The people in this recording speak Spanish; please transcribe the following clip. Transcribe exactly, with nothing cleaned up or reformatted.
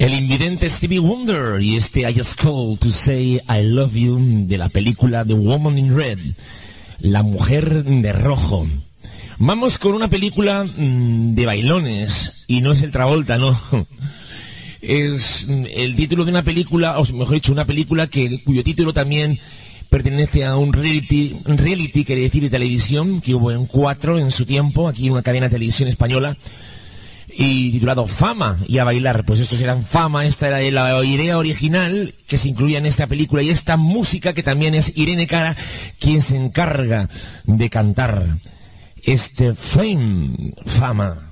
El invidente Stevie Wonder y este I Just Called to Say I Love You de la película The Woman in Red, La Mujer de Rojo. Vamos con una película mmm, de bailones, y no es el Travolta, no. Es el título de una película, o mejor dicho, una película que cuyo título también pertenece a un reality, reality, quiere decir, de televisión, que hubo en cuatro en su tiempo, aquí en una cadena de televisión española, y titulado Fama y a bailar. Pues estos eran Fama, esta era la idea original que se incluía en esta película, y esta música que también es Irene Cara quien se encarga de cantar este Fame, Fama.